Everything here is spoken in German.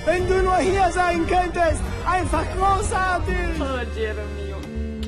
Wenn du nur hier sein könntest. Einfach großartig. Oh, Jeremy.